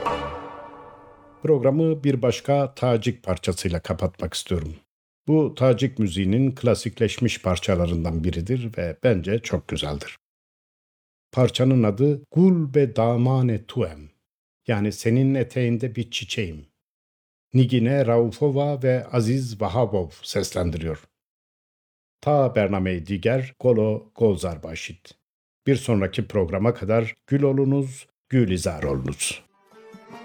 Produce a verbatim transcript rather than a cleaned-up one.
Programı bir başka Tacik parçasıyla kapatmak istiyorum. Bu Tacik müziğinin klasikleşmiş parçalarından biridir ve bence çok güzeldir. Parçanın adı Gul be damane tuem, yani senin eteğinde bir çiçeğim. Nigine Raufova ve Aziz Vahabov seslendiriyor. Ta Bername Diger Golo Golzar Başit. Bir sonraki programa kadar gül olunuz, gülizar olunuz.